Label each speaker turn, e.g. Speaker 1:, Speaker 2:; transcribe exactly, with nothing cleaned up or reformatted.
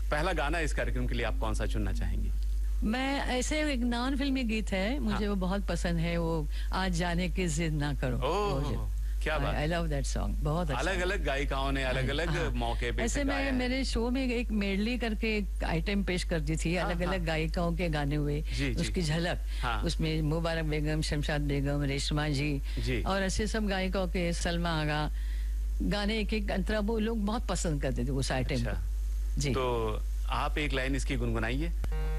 Speaker 1: पहला गाना इस कार्यक्रम के लिए आप कौन सा चुनना चाहेंगी?
Speaker 2: मैं ऐसे एक नॉन फिल्मी गीत है, मुझे हाँ. वो बहुत पसंद है, वो आज जाने की जिद ना करो।
Speaker 1: ओह, क्या बात।
Speaker 2: आई लव दैट सॉन्ग, बहुत अच्छा।
Speaker 1: अलग अलग गायिकाओं ने अलग अलग हाँ. मौके पे
Speaker 2: ऐसे मैं मेरे शो में एक मेडली करके एक आइटम पेश करती थी, हाँ, अलग हाँ. अलग गायिकाओं के गाने हुए, जी, उसकी झलक, हाँ. उसमें मुबारक बेगम, शमशाद बेगम, रेशमा जी, जी और ऐसे सब गायिकाओं के, सलमा आगा, गाने एक एक अंतरा वो लोग बहुत पसंद करते थे उस आइटम को। जी,
Speaker 1: तो आप एक लाइन इसकी गुनगुनाइए।